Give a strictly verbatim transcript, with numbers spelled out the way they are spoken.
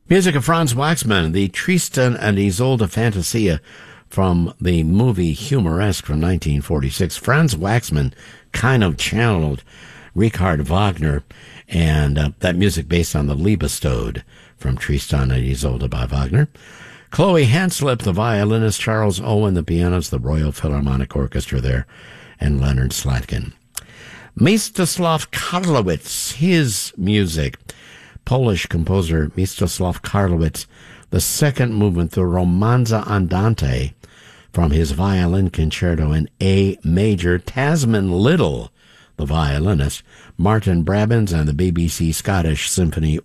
Music of Franz Waxman, the Tristan and Isolde Fantasia from the movie Humoresque from nineteen forty-six. Franz Waxman kind of channeled Richard Wagner, and uh, that music based on the Liebestod from Tristan and Isolde by Wagner. Chloe Hanslip, the violinist, Charles Owen, the pianist, the Royal Philharmonic Orchestra there, and Leonard Slatkin. Mstislav Karlowitz, his music. Polish composer Mstislav Karlowitz, the second movement, the Romanza Andante, from his violin concerto in A major. Tasman Little, the violinist, Martin Brabbins, and the B B C Scottish Symphony